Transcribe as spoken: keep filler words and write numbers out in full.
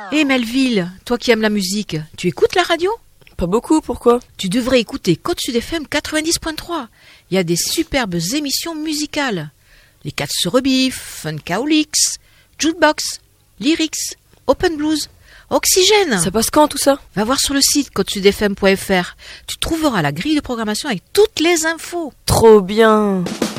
Hé hey Melville, toi qui aimes la musique, tu écoutes la radio ? Pas beaucoup, pourquoi ? Tu devrais écouter Côte Sud F M quatre-vingt-dix point trois. Il y a des superbes émissions musicales. Les Cats se rebiffent, Funkaolix, Jukebox, Lyrics, Open Blues, Oxygène. Ça passe quand tout ça ? Va voir sur le site côte sud f m point f r. Tu trouveras la grille de programmation avec toutes les infos. Trop bien.